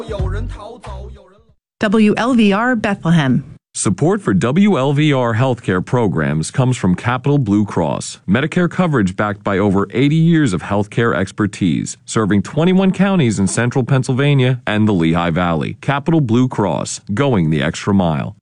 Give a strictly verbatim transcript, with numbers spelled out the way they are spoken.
W L V R Bethlehem. Support for W L V R healthcare programs comes from Capital Blue Cross, Medicare coverage backed by over eighty years of healthcare expertise, serving twenty-one counties in central Pennsylvania and the Lehigh Valley. Capital Blue Cross, going the extra mile.